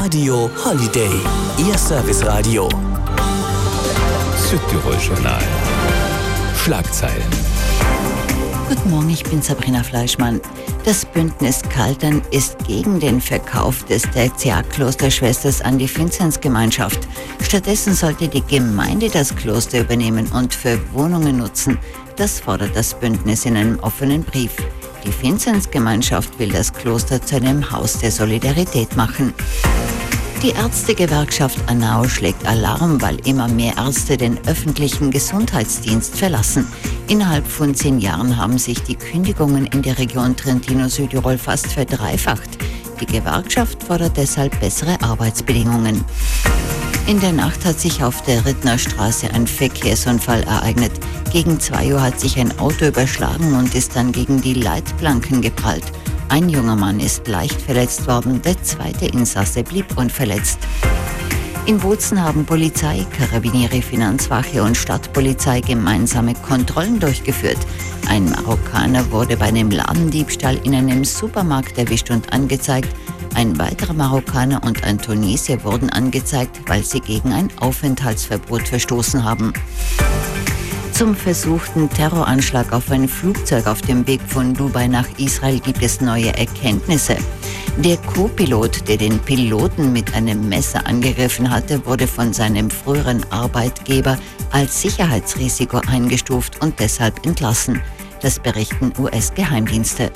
Radio Holiday, Ihr Serviceradio. Südtirol-Journal. Schlagzeilen. Guten Morgen, ich bin Sabrina Fleischmann. Das Bündnis Kaltern ist gegen den Verkauf des Tertiarklosterschwesters an die Vinzenzgemeinschaft. Stattdessen sollte die Gemeinde das Kloster übernehmen und für Wohnungen nutzen. Das fordert das Bündnis in einem offenen Brief. Die Vinzenzgemeinschaft will das Kloster zu einem Haus der Solidarität machen. Die Ärztegewerkschaft ANAO schlägt Alarm, weil immer mehr Ärzte den öffentlichen Gesundheitsdienst verlassen. Innerhalb von 10 Jahren haben sich die Kündigungen in der Region Trentino-Südtirol fast verdreifacht. Die Gewerkschaft fordert deshalb bessere Arbeitsbedingungen. In der Nacht hat sich auf der Rittner Straße ein Verkehrsunfall ereignet. Gegen 2 Uhr hat sich ein Auto überschlagen und ist dann gegen die Leitplanken geprallt. Ein junger Mann ist leicht verletzt worden, der zweite Insasse blieb unverletzt. In Bozen haben Polizei, Karabinieri, Finanzwache und Stadtpolizei gemeinsame Kontrollen durchgeführt. Ein Marokkaner wurde bei einem Ladendiebstahl in einem Supermarkt erwischt und angezeigt. Ein weiterer Marokkaner und ein Tunesier wurden angezeigt, weil sie gegen ein Aufenthaltsverbot verstoßen haben. Zum versuchten Terroranschlag auf ein Flugzeug auf dem Weg von Dubai nach Israel gibt es neue Erkenntnisse. Der Co-Pilot, der den Piloten mit einem Messer angegriffen hatte, wurde von seinem früheren Arbeitgeber als Sicherheitsrisiko eingestuft und deshalb entlassen. Das berichten US-Geheimdienste.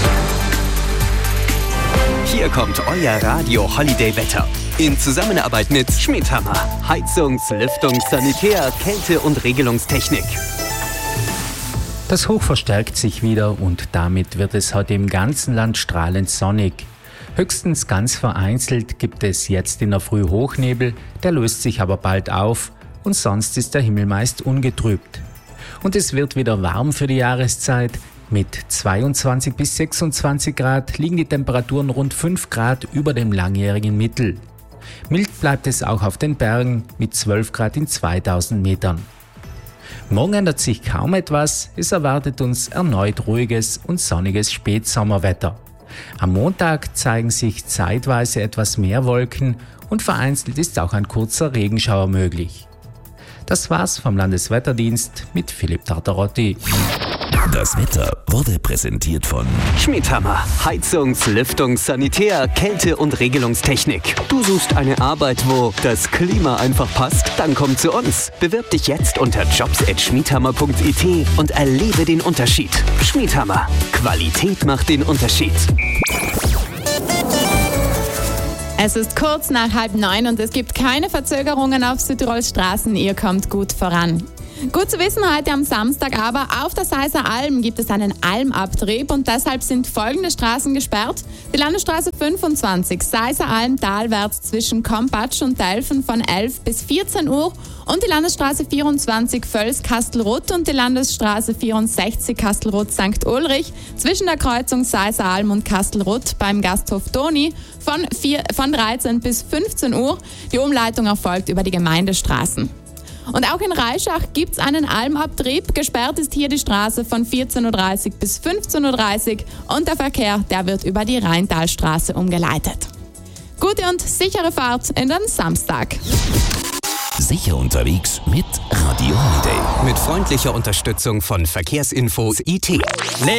Hier kommt euer Radio Holiday Wetter. In Zusammenarbeit mit Schmidhammer. Heizungs-, Lüftungs-, Sanitär-, Kälte- und Regelungstechnik. Das Hoch verstärkt sich wieder und damit wird es heute im ganzen Land strahlend sonnig. Höchstens ganz vereinzelt gibt es jetzt in der Früh Hochnebel, der löst sich aber bald auf und sonst ist der Himmel meist ungetrübt. Und es wird wieder warm für die Jahreszeit. Mit 22 bis 26 Grad liegen die Temperaturen rund 5 Grad über dem langjährigen Mittel. Mild bleibt es auch auf den Bergen mit 12 Grad in 2000 Metern. Morgen ändert sich kaum etwas, es erwartet uns erneut ruhiges und sonniges Spätsommerwetter. Am Montag zeigen sich zeitweise etwas mehr Wolken und vereinzelt ist auch ein kurzer Regenschauer möglich. Das war's vom Landeswetterdienst mit Philipp Tartarotti. Das Wetter wurde präsentiert von Schmidhammer. Heizungs-, Lüftungs-, Sanitär-, Kälte- und Regelungstechnik. Du suchst eine Arbeit, wo das Klima einfach passt? Dann komm zu uns. Bewirb dich jetzt unter jobs@schmidhammer.it und erlebe den Unterschied. Schmidhammer. Qualität macht den Unterschied. Es ist kurz nach 8:30 und es gibt keine Verzögerungen auf Südtirols Straßen. Ihr kommt gut voran. Gut zu wissen heute am Samstag aber, auf der Seiser Alm gibt es einen Almabtrieb und deshalb sind folgende Straßen gesperrt. Die Landesstraße 25, Seiser Alm talwärts zwischen Kompatsch und Delfen von 11 bis 14 Uhr und die Landesstraße 24 Völs-Kastelruth und die Landesstraße 64 Kastelruth-St. Ulrich zwischen der Kreuzung Seiser Alm und Kastelruth beim Gasthof Toni von 13 bis 15 Uhr. Die Umleitung erfolgt über die Gemeindestraßen. Und auch in Reischach gibt es einen Almabtrieb. Gesperrt ist hier die Straße von 14.30 Uhr bis 15.30 Uhr und der Verkehr, der wird über die Rheintalstraße umgeleitet. Gute und sichere Fahrt in den Samstag. Sicher unterwegs mit Radio Holiday. Mit freundlicher Unterstützung von Verkehrsinfo IT.